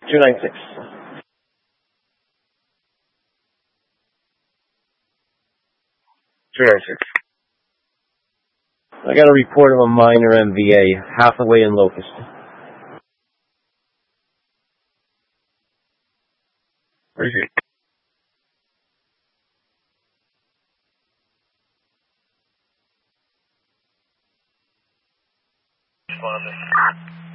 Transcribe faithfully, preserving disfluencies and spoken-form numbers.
two nine six. two nine six. I got a report of a minor M V A, half away in Locust. Appreciate it.